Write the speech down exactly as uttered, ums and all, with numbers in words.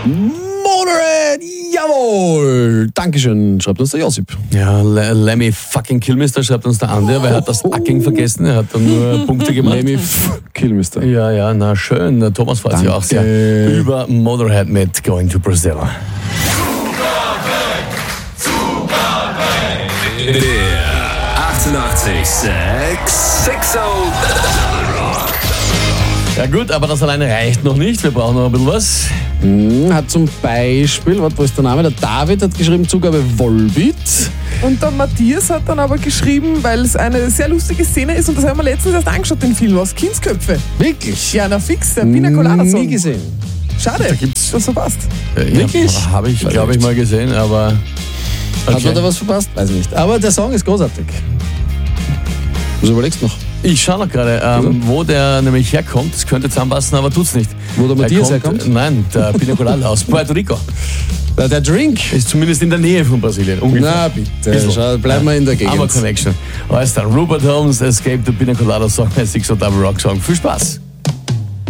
Motorhead, jawohl. Dankeschön, schreibt uns der Josip. Ja, Lemmy fucking Killmister schreibt uns der Andi, weil er hat das fucking vergessen, er hat dann nur Punkte gemacht. Lemmy Killmister. Ja, ja, na schön. Der Thomas freut sich auch sehr über Motorhead mit Going to Brazil. Der achtundachtzig Komma sechs Sexo Ja gut, aber das alleine reicht noch nicht. Wir brauchen noch ein bisschen was. Hm, hat zum Beispiel, warte, wo ist der Name? Der David hat geschrieben, Zugabe Volbeat. Und der Matthias hat dann aber geschrieben, weil es eine sehr lustige Szene ist und das haben wir letztens erst angeschaut, den Film aus Kindsköpfe. Wirklich? Ja, na fix, der Pina Colada Song. Nie gesehen. Schade, Da gibt's- was verpasst. Äh, Wirklich? Ja, habe ich, glaube ich, mal gesehen, aber... Hat man da was verpasst? Weiß nicht. Aber der Song ist großartig. Was überlegst du noch? Ich schaue noch gerade, ähm, wo der nämlich herkommt. Das könnte zusammenpassen, aber tut's nicht. Wo der Matthias Er kommt, herkommt? Nein, der Pina Colada aus Puerto Rico. Der, der Drink. Ist zumindest in der Nähe von Brasilien. Ungefähr. Na bitte, Bisschen. schau, bleiben wir in der Gegend. Aber Connection. Alles dann, Rupert Holmes, Escape the Pina Colada Song, ein Six Double Rock Song. Viel Spaß!